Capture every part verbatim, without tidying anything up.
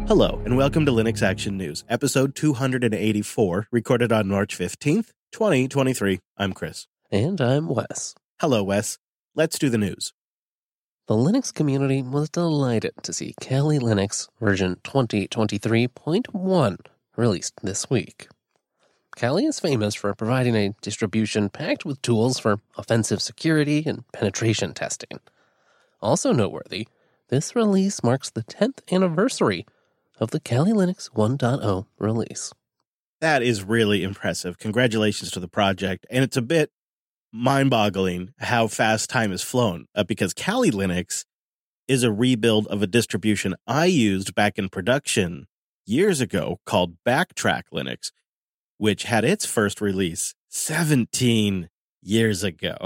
Hello, and welcome to Linux Action News, episode two hundred eighty-four, recorded on March fifteenth, twenty twenty-three. I'm Chris. And I'm Wes. Hello, Wes. Let's do the news. The Linux community was delighted to see Kali Linux version twenty twenty-three point one released this week. Kali is famous for providing a distribution packed with tools for offensive security and penetration testing. Also noteworthy, this release marks the tenth anniversary of the Kali Linux one point oh release. That is really impressive. Congratulations to the project. And it's a bit mind-boggling how fast time has flown, uh, because Kali Linux is a rebuild of a distribution I used back in production years ago called Backtrack Linux, which had its first release seventeen years ago.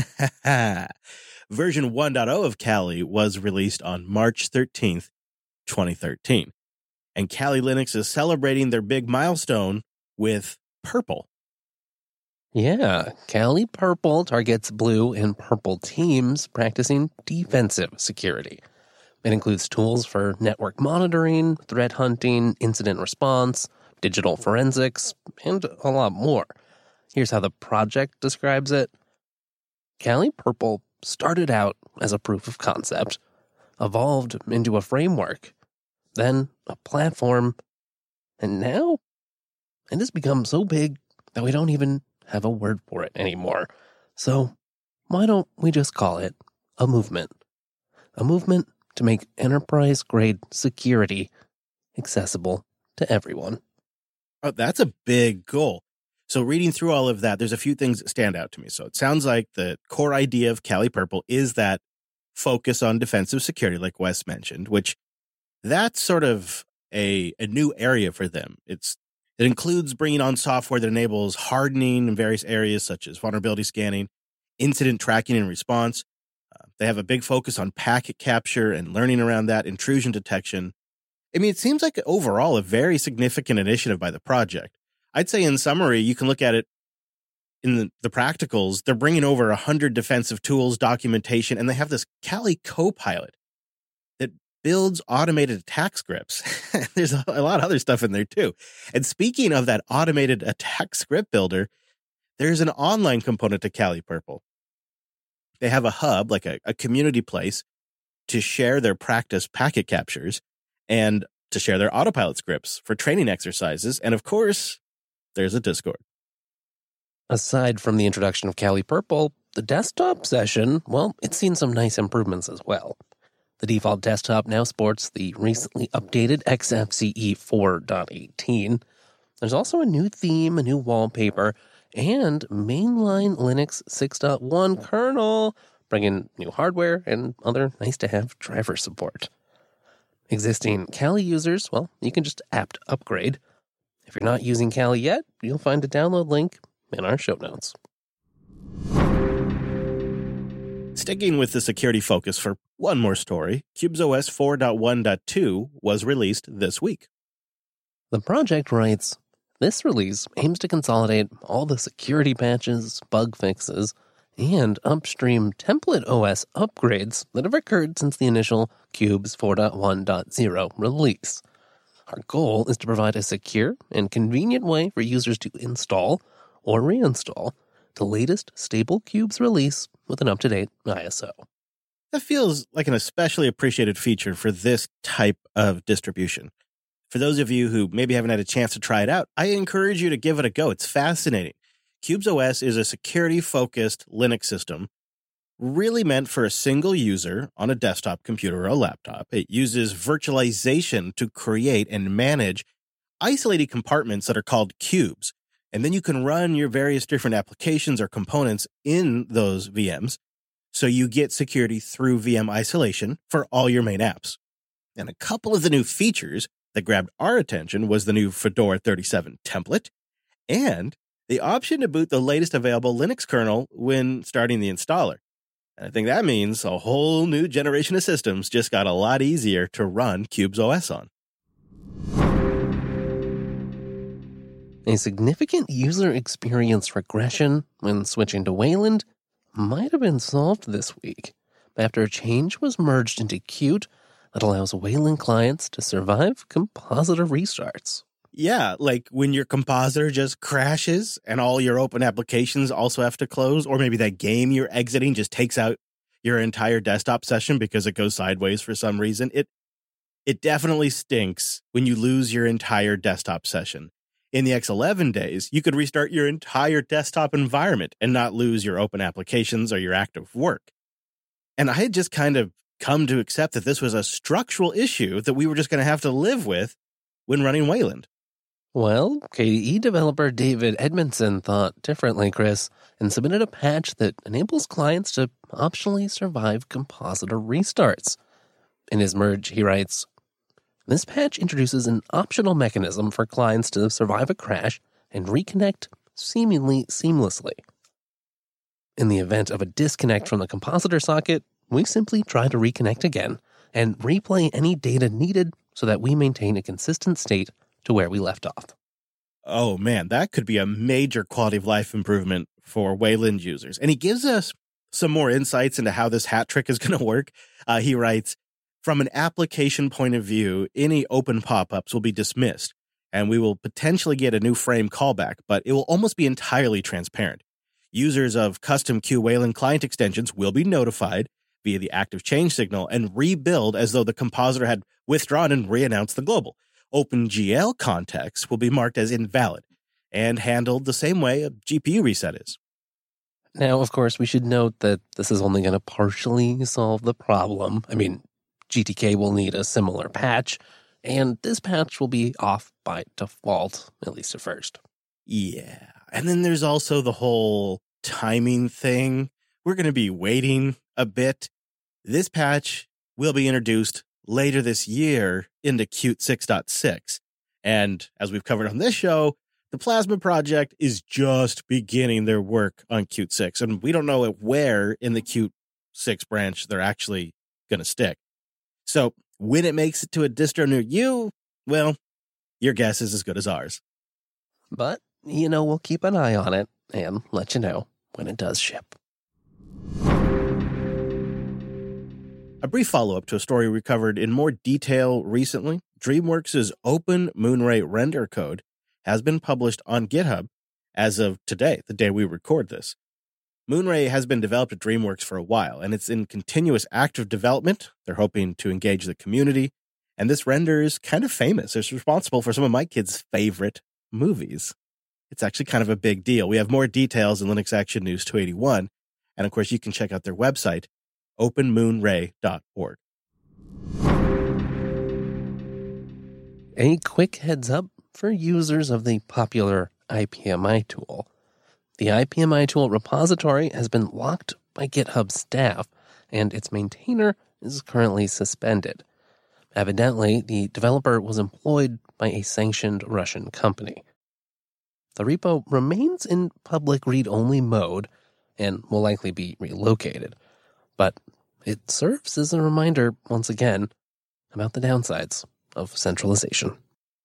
Version one point oh of Kali was released on March thirteenth, twenty thirteen. And Kali Linux is celebrating their big milestone with purple. Yeah, Kali Purple targets blue and purple teams practicing defensive security. It includes tools for network monitoring, threat hunting, incident response, digital forensics, and a lot more. Here's how the project describes it. Kali Purple started out as a proof of concept, evolved into a framework, then a platform, and now it has become so big that we don't even have a word for it anymore. So why don't we just call it a movement? A movement to make enterprise-grade security accessible to everyone. Oh, that's a big goal. So reading through all of that, there's a few things that stand out to me. So it sounds like the core idea of Kali Purple is that focus on defensive security, like Wes mentioned, which that's sort of a, a new area for them. It's It includes bringing on software that enables hardening in various areas such as vulnerability scanning, incident tracking and response. Uh, they have a big focus on packet capture and learning around that, intrusion detection. I mean, it seems like overall a very significant initiative by the project. I'd say in summary, you can look at it in the, the practicals. They're bringing over one hundred defensive tools, documentation, and they have this Kali Copilot that builds automated attack scripts. There's a, a lot of other stuff in there too. And speaking of that automated attack script builder, there's an online component to Kali Purple. They have a hub, like a, a community place, to share their practice packet captures and to share their autopilot scripts for training exercises. And of course, there's a Discord. Aside from the introduction of Kali Purple, the desktop session, well, it's seen some nice improvements as well. The default desktop now sports the recently updated X F C E four point eighteen. There's also a new theme, a new wallpaper, and mainline Linux six point one kernel, bringing new hardware and other nice-to-have driver support. Existing Kali users, well, you can just apt upgrade. If you're not using Kali yet, you'll find a download link in our show notes. Sticking with the security focus for one more story, CubesOS four point one point two was released this week. The project writes, this release aims to consolidate all the security patches, bug fixes, and upstream template O S upgrades that have occurred since the initial Cubes four point one point oh release. Our goal is to provide a secure and convenient way for users to install or reinstall the latest stable Cubes release with an up-to-date I S O. That feels like an especially appreciated feature for this type of distribution. For those of you who maybe haven't had a chance to try it out, I encourage you to give it a go. It's fascinating. CubesOS is a security-focused Linux system really meant for a single user on a desktop computer or a laptop. It uses virtualization to create and manage isolated compartments that are called cubes. And then you can run your various different applications or components in those V Ms. So you get security through V M isolation for all your main apps. And a couple of the new features that grabbed our attention was the new Fedora thirty-seven template and the option to boot the latest available Linux kernel when starting the installer. And I think that means a whole new generation of systems just got a lot easier to run CubesOS on. A significant user experience regression when switching to Wayland might have been solved this week after a change was merged into Qt that allows Wayland clients to survive compositor restarts. Yeah, like when your compositor just crashes and all your open applications also have to close, or maybe that game you're exiting just takes out your entire desktop session because it goes sideways for some reason. It it definitely stinks when you lose your entire desktop session. In the X eleven days, you could restart your entire desktop environment and not lose your open applications or your active work. And I had just kind of come to accept that this was a structural issue that we were just going to have to live with when running Wayland. Well, K D E developer David Edmondson thought differently, Chris, and submitted a patch that enables clients to optionally survive compositor restarts. In his merge, he writes, "This patch introduces an optional mechanism for clients to survive a crash and reconnect seemingly seamlessly. In the event of a disconnect from the compositor socket, we simply try to reconnect again and replay any data needed so that we maintain a consistent state to where we left off." Oh man, that could be a major quality of life improvement for Wayland users. And he gives us some more insights into how this hat trick is going to work. Uh, he writes, "From an application point of view, any open pop-ups will be dismissed, and we will potentially get a new frame callback, but it will almost be entirely transparent. Users of custom Q Wayland client extensions will be notified via the active change signal and rebuild as though the compositor had withdrawn and re-announced the global. OpenGL context will be marked as invalid and handled the same way a G P U reset is." Now, of course, we should note that this is only going to partially solve the problem. I mean, G T K will need a similar patch, and this patch will be off by default, at least at first. Yeah. And then there's also the whole timing thing. We're going to be waiting a bit. This patch will be introduced later this year into Qt six point six. And as we've covered on this show, the Plasma project is just beginning their work on Qt six. And we don't know where in the Qt six branch they're actually going to stick. So when it makes it to a distro near you, well, your guess is as good as ours. But, you know, we'll keep an eye on it and let you know when it does ship. A brief follow-up to a story we covered in more detail recently. DreamWorks' Open Moonray render code has been published on GitHub as of today, the day we record this. Moonray has been developed at DreamWorks for a while, and it's in continuous active development. They're hoping to engage the community, and this render is kind of famous. It's responsible for some of my kids' favorite movies. It's actually kind of a big deal. We have more details in Linux Action News two eighty-one, and of course you can check out their website, open moonray dot org. A quick heads up for users of the popular I P M I tool. The I P M I tool repository has been locked by GitHub staff, and its maintainer is currently suspended. Evidently, the developer was employed by a sanctioned Russian company. The repo remains in public read-only mode and will likely be relocated, but it serves as a reminder, once again, about the downsides of centralization.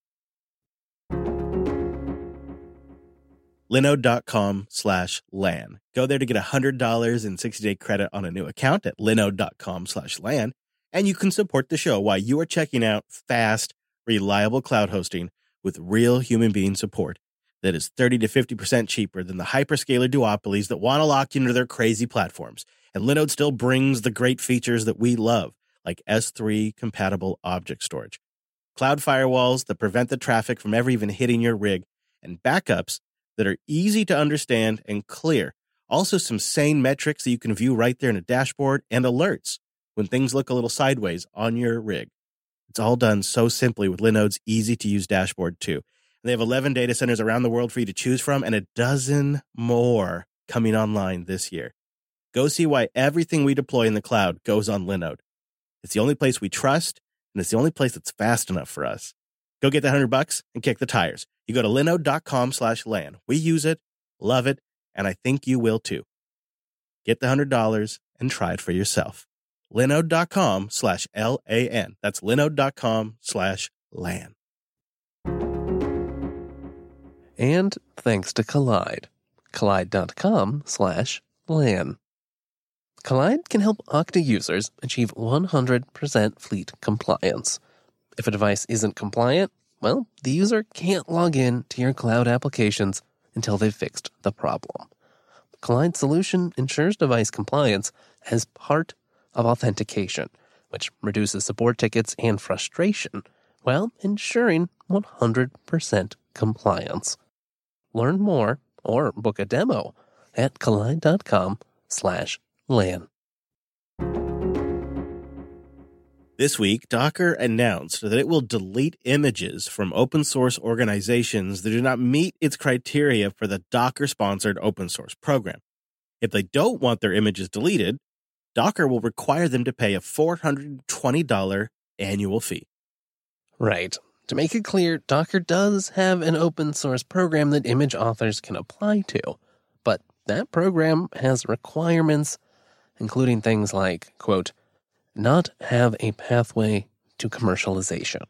linode.com slash LAN. Go there to get one hundred dollars in sixty-day credit on a new account at linode.com slash LAN, and you can support the show while you are checking out fast, reliable cloud hosting with real human being support that is thirty to fifty percent cheaper than the hyperscaler duopolies that want to lock you into their crazy platforms. And Linode still brings the great features that we love, like S three compatible object storage, cloud firewalls that prevent the traffic from ever even hitting your rig, and backups that are easy to understand and clear. Also some sane metrics that you can view right there in a dashboard, and alerts when things look a little sideways on your rig. It's all done so simply with Linode's easy-to-use dashboard, too. And they have eleven data centers around the world for you to choose from, and a dozen more coming online this year. Go see why everything we deploy in the cloud goes on Linode. It's the only place we trust, and it's the only place that's fast enough for us. Go get that hundred bucks and kick the tires. You go to linode.com slash LAN. We use it, love it, and I think you will too. Get the hundred dollars and try it for yourself. Linode.com slash L A N. That's linode.com slash LAN. And thanks to Collide. Collide.com slash LAN. Collide can help Okta users achieve one hundred percent fleet compliance. If a device isn't compliant, well, the user can't log in to your cloud applications until they've fixed the problem. Collide's solution ensures device compliance as part of authentication, which reduces support tickets and frustration while ensuring one hundred percent compliance. Learn more or book a demo at collide.com slash LAN. This week, Docker announced that it will delete images from open source organizations that do not meet its criteria for the Docker-sponsored open source program. If they don't want their images deleted, Docker will require them to pay a four hundred twenty dollars annual fee. Right. To make it clear, Docker does have an open source program that image authors can apply to, but that program has requirements, including things like, quote, not have a pathway to commercialization.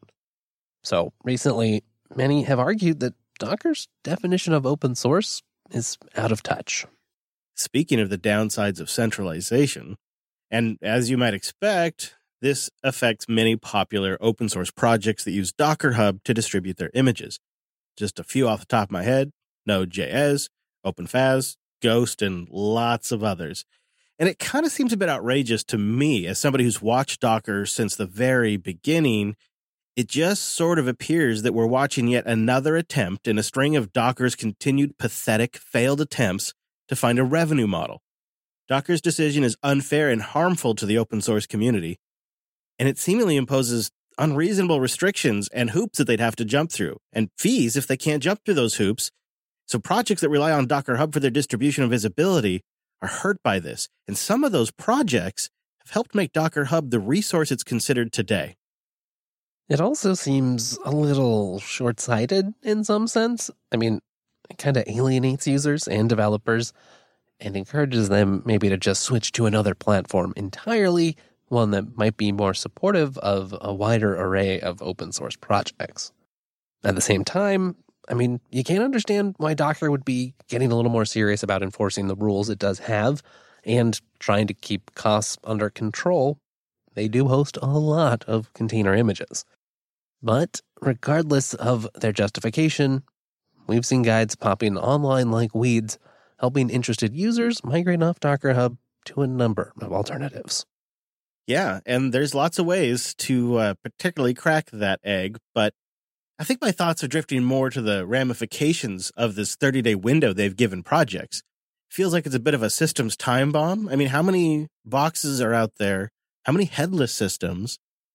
So recently, many have argued that Docker's definition of open source is out of touch. Speaking of the downsides of centralization, and as you might expect, this affects many popular open source projects that use Docker Hub to distribute their images. Just a few off the top of my head: Node.js, OpenFaz, Ghost, and lots of others. And it kind of seems a bit outrageous to me, as somebody who's watched Docker since the very beginning. It just sort of appears that we're watching yet another attempt in a string of Docker's continued pathetic failed attempts to find a revenue model. Docker's decision is unfair and harmful to the open source community, and it seemingly imposes unreasonable restrictions and hoops that they'd have to jump through, and fees if they can't jump through those hoops. So projects that rely on Docker Hub for their distribution and visibility are hurt by this, and some of those projects have helped make Docker Hub the resource it's considered today. It also seems a little short-sighted in some sense. I mean, it kind of alienates users and developers and encourages them maybe to just switch to another platform entirely, one that might be more supportive of a wider array of open source projects. At the same time, I mean, you can't understand why Docker would be getting a little more serious about enforcing the rules it does have and trying to keep costs under control. They do host a lot of container images. But regardless of their justification, we've seen guides popping online like weeds, helping interested users migrate off Docker Hub to a number of alternatives. Yeah, and there's lots of ways to uh, particularly crack that egg, but I think my thoughts are drifting more to the ramifications of this thirty-day window they've given projects. Feels like it's a bit of a systems time bomb. I mean, how many boxes are out there? How many headless systems?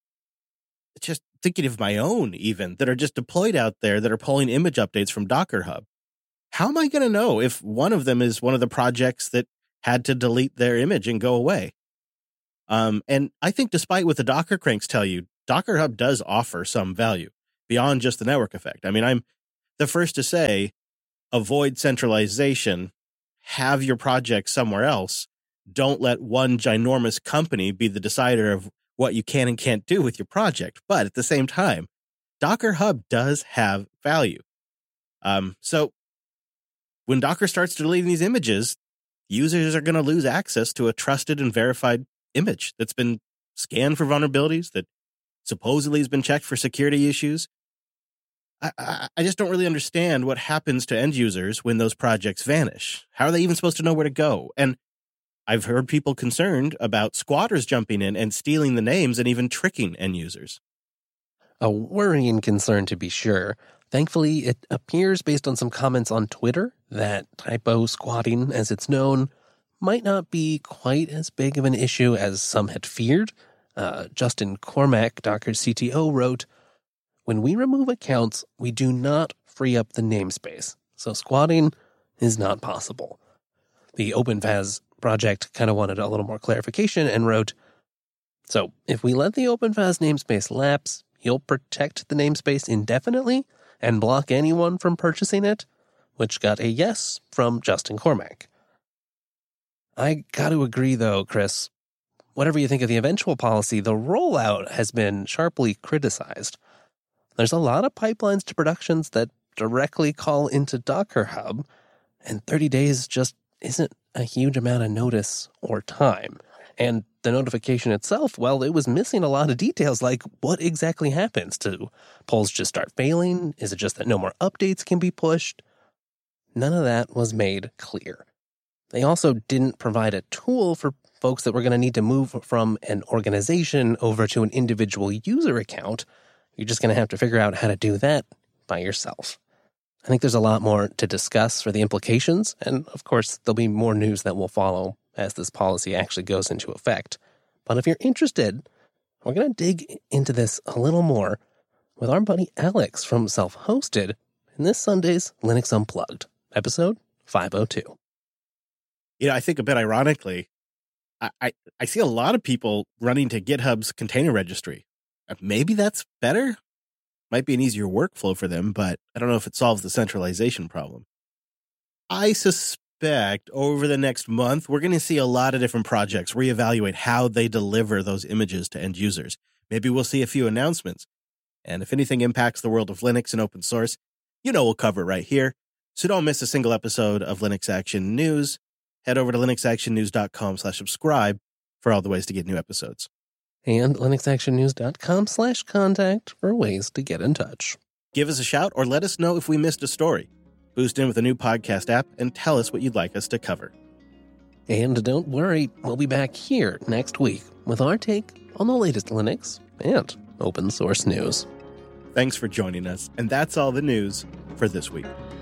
Just thinking of my own, even, that are just deployed out there that are pulling image updates from Docker Hub. How am I going to know if one of them is one of the projects that had to delete their image and go away? Um, and I think despite what the Docker cranks tell you, Docker Hub does offer some value beyond just the network effect. I mean, I'm the first to say, avoid centralization, have your project somewhere else. Don't let one ginormous company be the decider of what you can and can't do with your project. But at the same time, Docker Hub does have value. Um, so when Docker starts deleting these images, users are going to lose access to a trusted and verified image that's been scanned for vulnerabilities, that supposedly has been checked for security issues. I, I, I just don't really understand what happens to end users when those projects vanish. How are they even supposed to know where to go? And I've heard people concerned about squatters jumping in and stealing the names and even tricking end users. A worrying concern, to be sure. Thankfully, it appears based on some comments on Twitter that typo squatting, as it's known, might not be quite as big of an issue as some had feared. Uh, Justin Cormack, Docker's C T O, wrote, "When we remove accounts, we do not free up the namespace, so squatting is not possible." The OpenFaz project kind of wanted a little more clarification and wrote, "So if we let the OpenFaz namespace lapse, you'll protect the namespace indefinitely and block anyone from purchasing it," which got a yes from Justin Cormack. I got to agree, though, Chris. Whatever you think of the eventual policy, the rollout has been sharply criticized. There's a lot of pipelines to productions that directly call into Docker Hub, and thirty days just isn't a huge amount of notice or time. And the notification itself, well, it was missing a lot of details, like what exactly happens? Do polls just start failing? Is it just that no more updates can be pushed? None of that was made clear. They also didn't provide a tool for folks that were going to need to move from an organization over to an individual user account. You're just going to have to figure out how to do that by yourself. I think there's a lot more to discuss for the implications, and of course, there'll be more news that will follow as this policy actually goes into effect. But if you're interested, we're going to dig into this a little more with our buddy Alex from Self-Hosted in this Sunday's Linux Unplugged, episode five oh two. You know, I think a bit ironically, I, I, I see a lot of people running to GitHub's container registry. Maybe that's better. Might be an easier workflow for them, but I don't know if it solves the centralization problem. I suspect over the next month, we're going to see a lot of different projects reevaluate how they deliver those images to end users. Maybe we'll see a few announcements. And if anything impacts the world of Linux and open source, you know we'll cover it right here. So don't miss a single episode of Linux Action News. Head over to linuxactionnews.com slash subscribe for all the ways to get new episodes. And linuxactionnews.com slash contact for ways to get in touch. Give us a shout or let us know if we missed a story. Boost in with a new podcast app and tell us what you'd like us to cover. And don't worry, we'll be back here next week with our take on the latest Linux and open source news. Thanks for joining us, and that's all the news for this week.